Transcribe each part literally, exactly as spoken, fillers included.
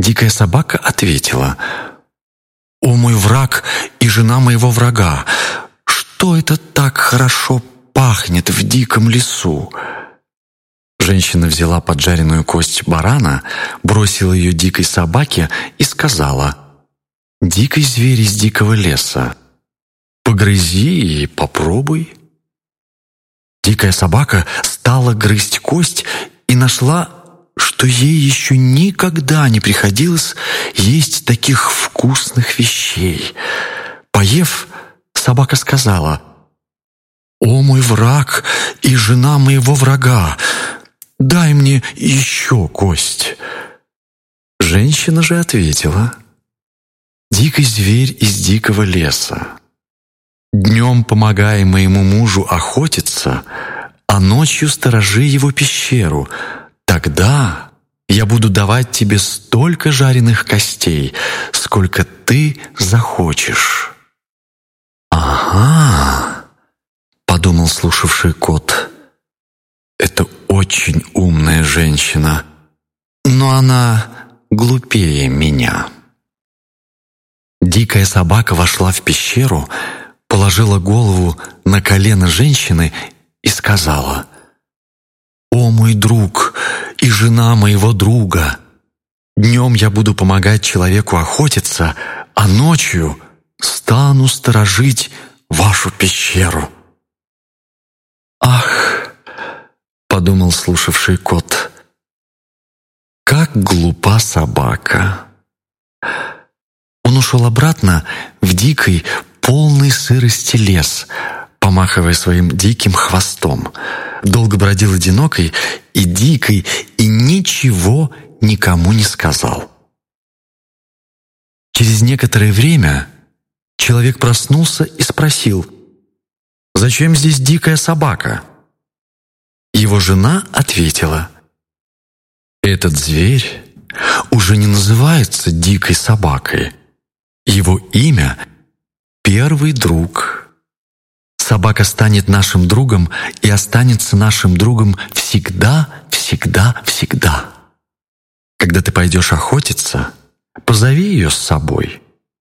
Дикая собака ответила: «О, мой враг и жена моего врага, что это так хорошо пахнет в диком лесу?» Женщина взяла поджаренную кость барана, бросила ее дикой собаке и сказала: «Дикий зверь из дикого леса, погрызи и попробуй». Дикая собака стала грызть кость и нашла, что ей еще никогда не приходилось есть таких вкусных вещей. Поев, собака сказала: «О, мой враг и жена моего врага, дай мне еще кость». Женщина же ответила: «Дикий зверь из дикого леса, днем помогай моему мужу охотиться, а ночью сторожи его пещеру. Тогда я буду давать тебе столько жареных костей, сколько ты захочешь». «Ага», — подумал слушавший кот, — «это очень умная женщина, но она глупее меня». Дикая собака вошла в пещеру, положила голову на колено женщины и сказала: «О, мой друг и жена моего друга, днем я буду помогать человеку охотиться, а ночью стану сторожить вашу пещеру». «Ах», — подумал слушавший кот, — «как глупа собака». Он ушел обратно в дикий, полный сырости лес, помахивая своим диким хвостом. Долго бродил одинокой и дикой, и ничего никому не сказал. Через некоторое время человек проснулся и спросил: «Зачем здесь дикая собака?» Его жена ответила: «Этот зверь уже не называется дикой собакой. Его имя — Первый друг. Собака станет нашим другом и останется нашим другом всегда, всегда, всегда. Когда ты пойдешь охотиться, позови ее с собой».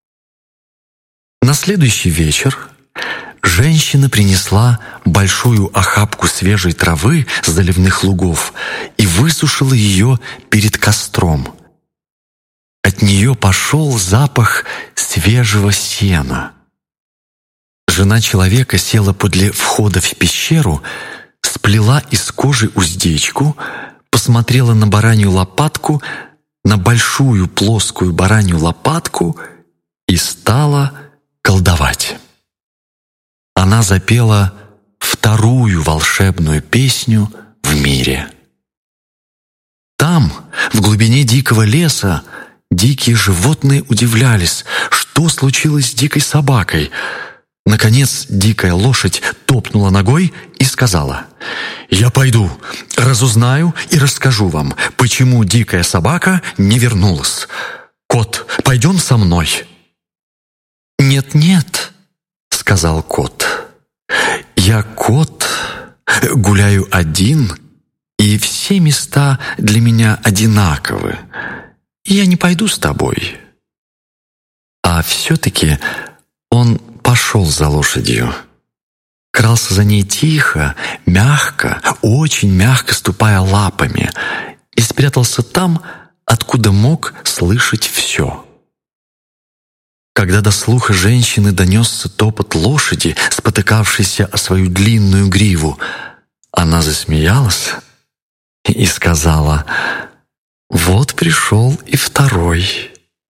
На следующий вечер женщина принесла большую охапку свежей травы с заливных лугов и высушила ее перед костром. От нее пошел запах свежего сена. Жена человека села подле входа в пещеру, сплела из кожи уздечку, посмотрела на баранью лопатку, на большую плоскую баранью лопатку и стала колдовать. Она запела вторую волшебную песню в мире. Там, в глубине дикого леса, дикие животные удивлялись, что случилось с дикой собакой. Наконец дикая лошадь топнула ногой и сказала: «Я пойду, разузнаю и расскажу вам, почему дикая собака не вернулась. Кот, пойдем со мной». «Нет-нет», — сказал кот, — «я кот, гуляю один, и все места для меня одинаковы. Я не пойду с тобой». А все-таки он пошел за лошадью. Крался за ней тихо, мягко, очень мягко ступая лапами, и спрятался там, откуда мог слышать все. Когда до слуха женщины донесся топот лошади, спотыкавшейся о свою длинную гриву, она засмеялась и сказала: «Вот пришел и второй».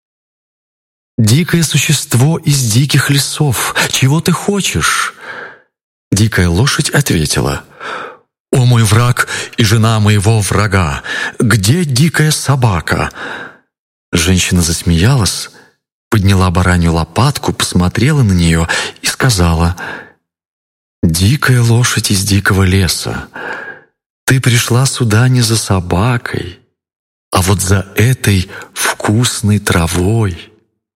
«Дикое существо из диких лесов, чего ты хочешь?» Дикая лошадь ответила: «О, мой враг и жена моего врага, где дикая собака?» Женщина засмеялась, подняла баранью лопатку, посмотрела на нее и сказала: «Дикая лошадь из дикого леса, ты пришла сюда не за собакой, а вот за этой вкусной травой».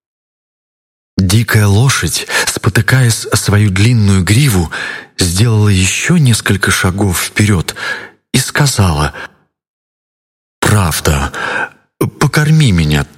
Дикая лошадь, спотыкаясь о свою длинную гриву, сделала еще несколько шагов вперед и сказала: «Правда, покорми меня